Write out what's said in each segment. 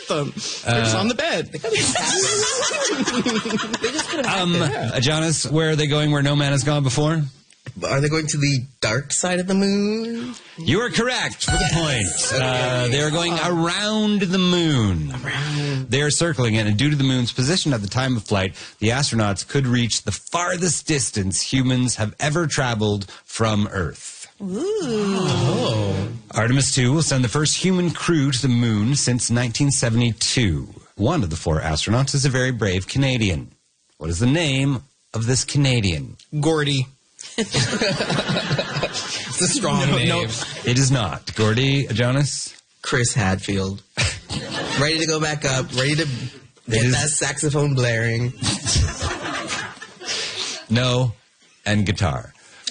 with them. They're just on the bed. They just could have Jonas, where are they going where no man has gone before? Are they going to the dark side of the moon? You are correct for the point. They are going around the moon. They are circling it, and due to the moon's position at the time of flight, the astronauts could reach the farthest distance humans have ever traveled from Earth. Ooh. Artemis 2 will send the first human crew to the moon since 1972. One of the 4 astronauts is a very brave Canadian. What is the name of this Canadian? Gordy. It's a strong name. No. It is not. Gordy, Jonas? Chris Hadfield. Ready to go back up. Ready to get that saxophone blaring. No, and guitar.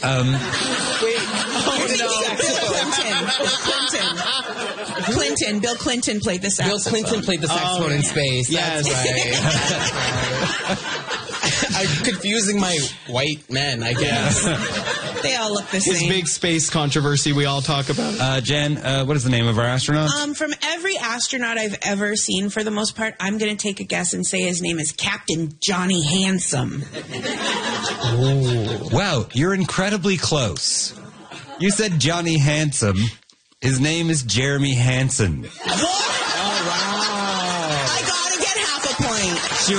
Clinton. Bill Clinton played the saxophone. Bill Clinton played the saxophone in space. Yes. That's right. I'm confusing my white men, I guess. They all look the same. His big space controversy we all talk about. Jen, what is the name of our astronaut? From every astronaut I've ever seen, for the most part, I'm going to take a guess and say his name is Captain Johnny Handsome. Wow, you're incredibly close. You said Johnny Handsome. His name is Jeremy Hansen. What? Oh, wow. I gotta get half a point.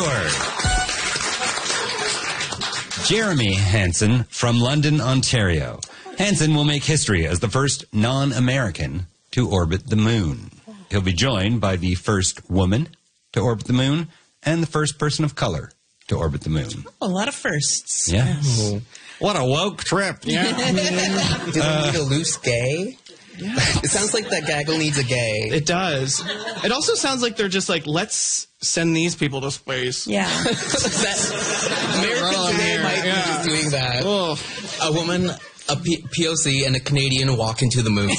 Sure. Jeremy Hansen from London, Ontario. Hansen will make history as the first non-American to orbit the moon. He'll be joined by the first woman to orbit the moon and the first person of color to orbit the moon. A lot of firsts. Yes. Oh. What a woke trip. Yeah. Do they need a loose gay? Yeah. It sounds like that gaggle needs a gay. It does. It also sounds like they're just like, let's send these people to space. Yeah. Americans today might be just doing that. Oh. A woman, a POC, and a Canadian walk into the moon.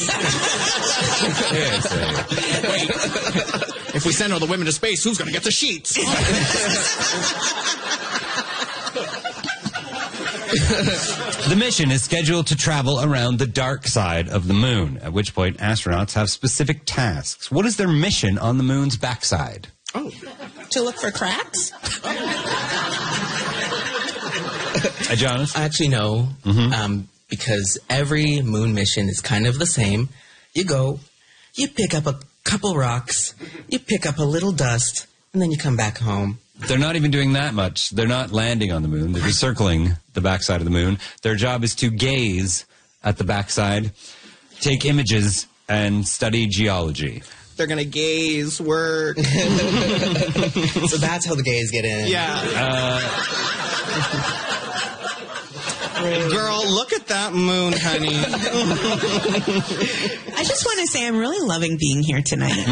Wait. If we send all the women to space, who's going to get the sheets? The mission is scheduled to travel around the dark side of the moon, at which point astronauts have specific tasks. What is their mission on the moon's backside? Oh. To look for cracks? Jonas? I actually know, because every moon mission is kind of the same. You go, you pick up a couple rocks, you pick up a little dust, and then you come back home. They're not even doing that much. They're not landing on the moon. They're just circling the backside of the moon. Their job is to gaze at the backside, take images, and study geology. They're going to gaze, work. So that's how the gays get in. Yeah. Girl, look at that moon, honey. I just want to say I'm really loving being here tonight.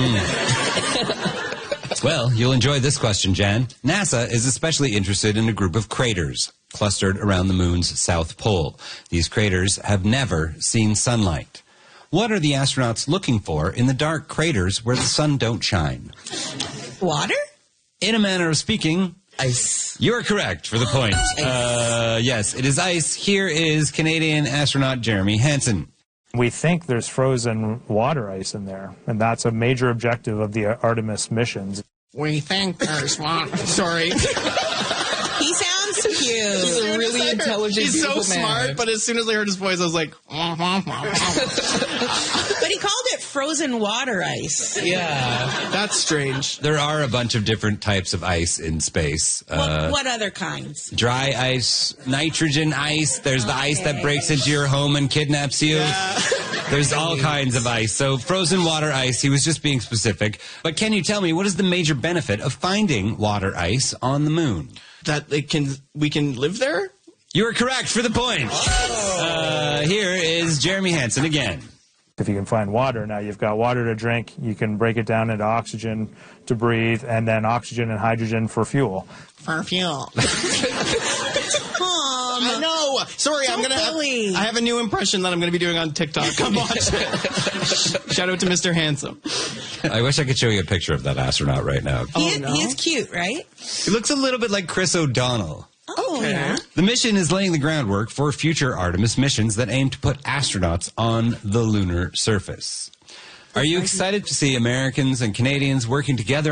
Well, you'll enjoy this question, Jan. NASA is especially interested in a group of craters clustered around the moon's south pole. These craters have never seen sunlight. What are the astronauts looking for in the dark craters where the sun don't shine? Water? In a manner of speaking, ice. You're correct for the point. Yes, it is ice. Here is Canadian astronaut Jeremy Hansen. We think there's frozen water ice in there, and that's a major objective of the Artemis missions. We think there's water. Sorry. He sounds cute. He's a really intelligent, He's so beautiful man. smart, but as soon as I heard his voice, I was like... But he called it frozen water ice. Yeah. That's strange. There are a bunch of different types of ice in space. What other kinds? Dry ice, nitrogen ice. There's the ice that breaks into your home and kidnaps you. Yeah. There's all kinds of ice. So frozen water ice, he was just being specific. But can you tell me, what is the major benefit of finding water ice on the moon? That we can live there? You are correct for the point. Here is Jeremy Hansen again. If you can find water, now you've got water to drink, you can break it down into oxygen to breathe, and then oxygen and hydrogen for fuel. For fuel. I know. Sorry, I have a new impression that I'm going to be doing on TikTok. Come watch it. Shout out to Mr. Handsome. I wish I could show you a picture of that astronaut right now. He is cute, right? He looks a little bit like Chris O'Donnell. Oh, okay. Yeah. The mission is laying the groundwork for future Artemis missions that aim to put astronauts on the lunar surface. Are you excited to see Americans and Canadians working together